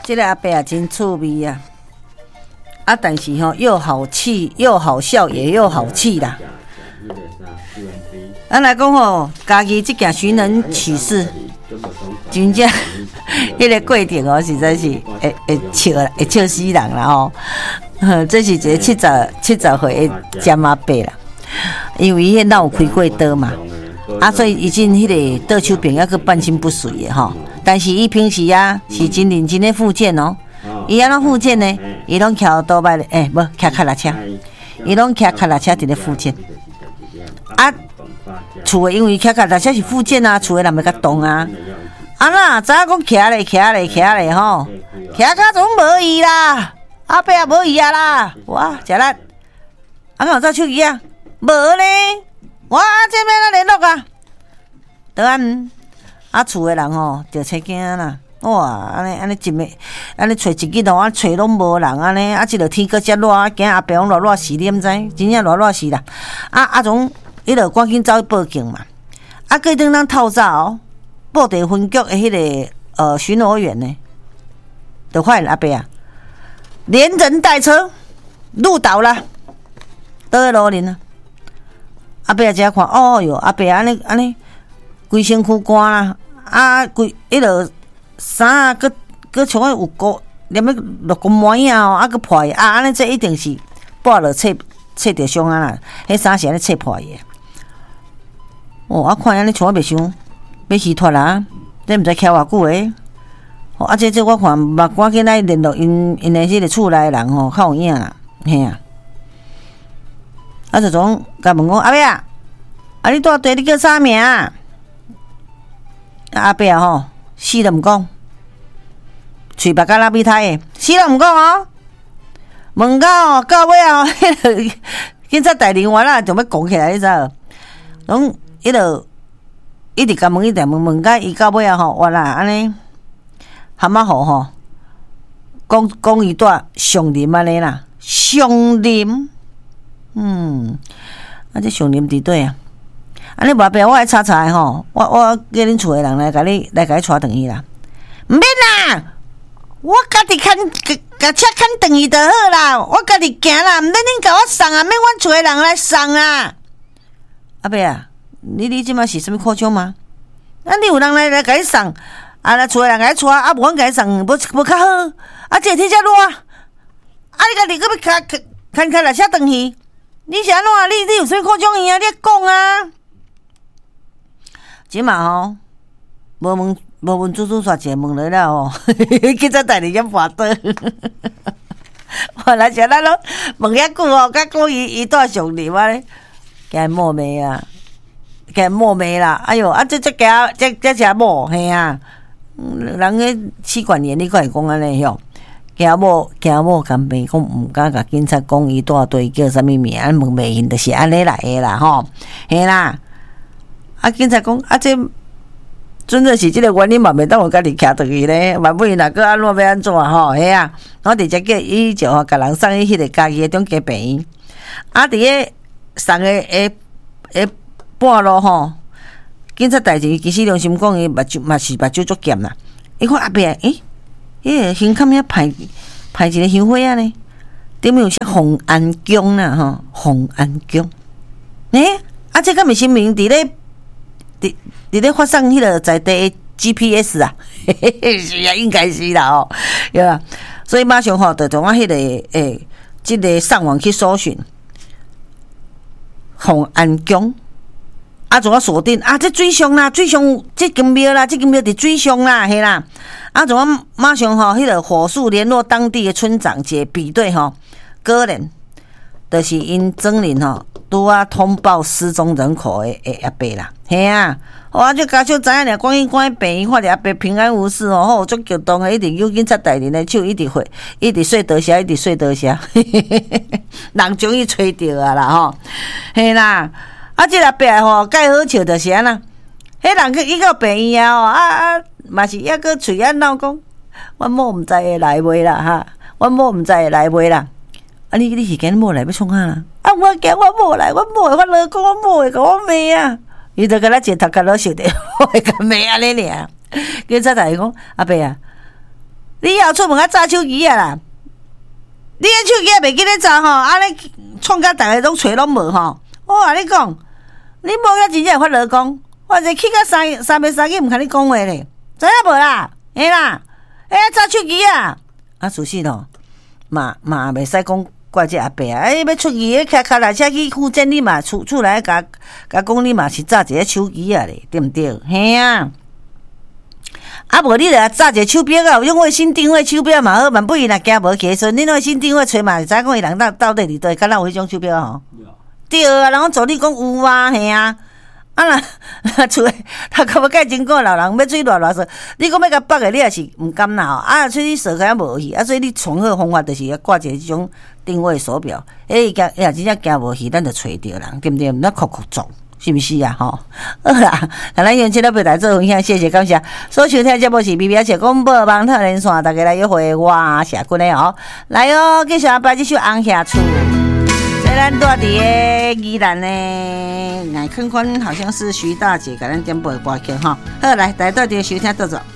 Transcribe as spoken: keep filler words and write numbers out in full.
这个阿伯也真趣味啊！啊，但是吼、喔、又好气又好笑，也又好气啦。咱来讲吼，家己这件寻人启事，真正迄个过程哦，实在是会会笑会笑死人啦吼。这是一个七十七十岁的尖阿伯啦，因为迄咱有开过刀嘛，啊，所以已经迄个刀手柄还佫半身不遂的吼。但是伊平时啊是真认真的复健哦。伊安怎复健呢？伊拢骑倒摆咧，诶，无骑脚踏车，伊拢骑脚踏车伫咧复健。啊，厝诶，因为骑脚踏车是复健啊，厝诶人要较动啊。啊那知影讲骑咧，骑咧，骑咧吼，骑脚总无伊啦，阿伯也无伊啊啦，哇，食力。啊，敢有走手机啊？无呢，我这边哪联络啊？答案，啊，厝诶人吼着车惊啦。哇，安尼安尼一暝，安尼找一日哦，啊找拢无人安尼，啊，即落天搁遮热，惊阿伯讲热热死，你毋知，真正热热死啦。啊啊，总伊落赶紧走去报警嘛。啊，过阵咱透早哦，布袋分局的迄个呃巡逻员呢，就发现阿伯啊，连人带车路倒了，倒在路林啊。阿伯啊，遮看，哦哟，阿伯安尼安尼，规身躯干啦，啊，规迄落。衫啊，搁搁像个有骨，连要落个膜啊，啊，搁破啊！安尼这一定是剥落切切着伤啊啦！迄衫是安尼切破的。哦，啊，看安尼像我袂想要死脱啦！这毋知徛偌久诶。哦，啊，这这我看嘛，赶紧来联络因因诶迄个厝内人吼，较有影啦，嘿啊！啊，就总甲问讲阿伯啊，啊，你住地你叫啥名啊？阿伯啊吼。死都毋讲，嘴巴甲拉比胎诶，死都毋讲哦。问到到尾啊，迄个警察大人员啦，就要讲起来，你知无？拢迄落一直甲问，一直问，问到伊到尾啊吼，哇啦，安尼蛤蟆虎吼，讲讲伊住上林安尼啦，上林，嗯，啊这上林伫对啊。安尼无必要，我来查查吼，我我叫恁厝诶人来甲你来甲你带转去啦。毋免啦，我家己牵甲车牵转去就好啦，我家己行啦，毋免恁甲我送啊，免阮厝诶人来送啊。阿伯啊，你你即马是啥物苦衷吗？啊，你有人来来甲你送，啊来厝诶人甲你带，啊无阮甲你送，无无较好。啊，这天遮热，啊你家己搁要牵牵牵来车转去，你是安怎？你你有啥物苦衷伊啊？你讲啊！即嘛吼，无问无问猪猪煞者问来了吼，警察大人先跋倒。原来是咱拢问遐久吼，甲讲伊伊住上林啊咧，惊莫名啊，惊莫名啦！哎哟，啊这这惊这这只某嘿啊，人个妻管严，你敢会讲安尼吼？惊某惊某干袂讲，毋敢甲警察讲伊住对叫啥物名，问袂因，就是安尼来的啦吼，嘿啦。啊！警察讲啊，这真正是即个原因嘛，袂当我家己徛倒去咧。万不然若个安怎要安怎吼？嘿啊！我直接叫伊就吼，甲人送去迄个家己诶中间病院。啊，伫个送诶诶诶半路吼，警察代志其实良心讲，伊目睭嘛是目睭足咸啦。伊看阿伯，诶，迄个胸坎遐排排一个香花啊呢，顶面有写洪安宫啦吼，洪安宫。诶，啊，这敢毋是名伫咧？伫伫咧发送迄个在地的 G P S 啊，嘿嘿嘿，是啊，应该是啦哦，对吧？所以马上吼，就从我迄个诶，即个上网去搜寻洪安宫，啊，从我锁定啊，这水上啦，水上这间庙啦，这间庙伫水上啦，嘿啦，啊，从我马上吼，迄个火速联络当地的村长及比对吼，个人就是因证人吼。拄啊通报失踪人口的诶阿伯啦，嘿啊，我就家属知影了，赶紧赶紧病院，发现阿伯平安无事哦，好足激动的，一直有警察带人的手，一直挥，一直说多谢，一直说多谢，人终于找到啊啦吼，嘿啦，啊这阿伯吼，介好笑就是安那，迄人去伊到病院啊，啊啊嘛是抑个嘴啊闹讲，阮某毋知会来袂啦哈，阮某毋知会来袂啦。啊！你你是惊某来要创啥啦？啊！我惊我某来，我某会发落讲，我某会甲我骂啊！伊就甲咱一头壳老笑的，我会甲骂安尼尔。警察大人讲：阿伯啊，你你要出门啊，炸手机啊啦！你个手机也袂记咧炸吼，安尼创甲大家拢找拢无吼。我甲你讲，你无遐真正会发老公，或者去到三三暝三更毋甲你讲话咧，知影无啦？嘿啦，哎炸手机啊！啊，事实咯，嘛嘛袂使讲怪这阿伯啊！哎，要出去，开开来车去附近，你嘛厝厝内甲甲讲，你嘛是炸一个手机啊咧，对毋对？嘿啊！啊，无你著炸一个手表啊，有用卫星定位手表嘛好，万不伊若惊无起顺，恁卫星定位找嘛，知影讲伊人到到底伫倒，敢若有迄种手表吼？对啊，人讲助你讲有啊，嘿啊。啊若厝诶，他敢要介真个老人要水热热说，你讲要甲绑诶，你也是毋甘啦吼。啊，所以你锁开无去，啊，所以你上好方法就是要挂一个即种定位手表。诶，惊也真正惊无去，咱就找着人，对毋对？毋咱酷酷做。是不是啊？吼，好啦，咱用这个表达做分享，谢谢感谢。所收听节目是 B B 姐广播网特连线，大家来约会我社群的哦，来哦，继续摆这首《红霞厝》。这咱住伫个宜兰呢，乃坑宽好像是徐大姐给咱点播的歌曲哈。好，来，大家到底收听到做。